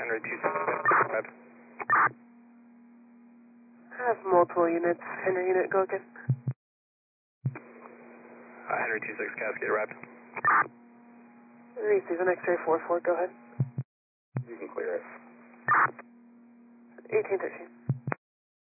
Henry 26. Have multiple units. Henry unit, go again. Henry 26, Cascade arrived. Receive an X-ray 44, go ahead. You can clear it. 1813.